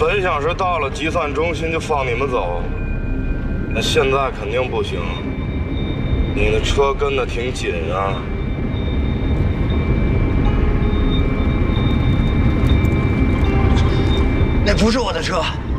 本想是到了集散中心就放你们走，那现在肯定不行。你的车跟得挺紧啊。 那不是我的车。